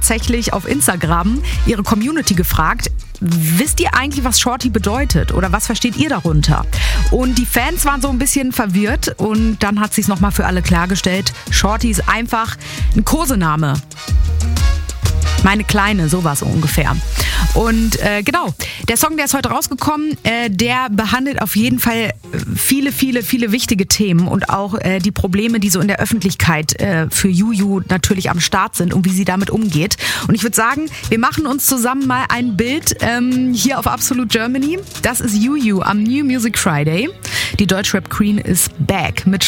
tatsächlich auf Instagram ihre Community gefragt, wisst ihr eigentlich, was Shorty bedeutet oder was versteht ihr darunter? Und die Fans waren so ein bisschen verwirrt und dann hat sie es nochmal für alle klargestellt. Shorty ist einfach ein Kosename. Meine Kleine, sowas ungefähr. Und genau, der Song, der ist heute rausgekommen, der behandelt auf jeden Fall viele wichtige Themen und auch die Probleme, die so in der Öffentlichkeit für Juju natürlich am Start sind und wie sie damit umgeht. Und ich würde sagen, wir machen uns zusammen mal ein Bild hier auf Absolute Germany. Das ist Juju am New Music Friday. Die Deutschrap Queen ist back mit